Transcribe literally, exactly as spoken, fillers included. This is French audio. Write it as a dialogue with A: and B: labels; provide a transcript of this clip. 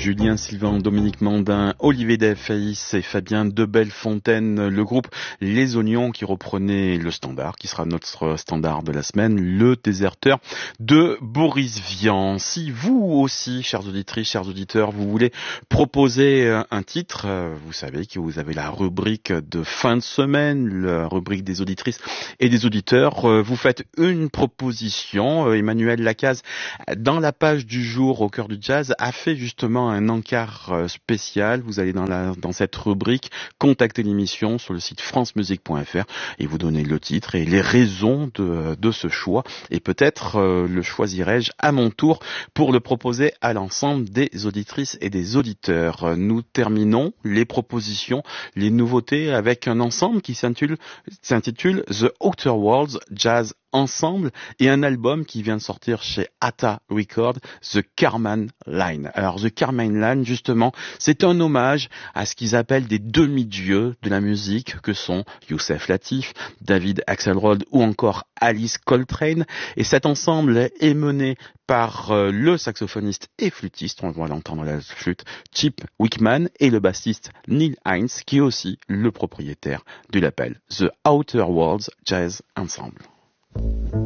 A: Julien Sylvain, Dominique Mandin, Olivier Delfaïs et Fabien de Bellefontaine, le groupe Les Oignons qui reprenait le standard, qui sera notre standard de la semaine, Le Déserteur de Boris Vian. Si vous aussi, chères auditrices, chers auditeurs, vous voulez proposer un titre, vous savez que vous avez la rubrique de fin de semaine, la rubrique des auditrices et des auditeurs. Vous faites une proposition. Emmanuel Lacaze, dans la page du jour au cœur du jazz, a fait justement un encart spécial. Vous allez dans, la, dans cette rubrique, contacter l'émission sur le site france musique point f r et vous donnez le titre et les raisons de, de ce choix. Et peut-être euh, le choisirai-je à mon tour pour le proposer à l'ensemble des auditrices et des auditeurs. Nous terminons les propositions, les nouveautés avec un ensemble qui s'intitule, s'intitule The Outer Worlds Jazz Ensemble et un album qui vient de sortir chez Atta Records, The Carman Line. Alors The Carman Line, justement, c'est un hommage à ce qu'ils appellent des demi-dieux de la musique que sont Youssef Latif, David Axelrod ou encore Alice Coltrane. Et cet ensemble est mené par euh, le saxophoniste et flûtiste, on va l'entendre à la flûte, Chip Wickman, et le bassiste Neil Hines, qui est aussi le propriétaire du label The Outer Worlds Jazz Ensemble.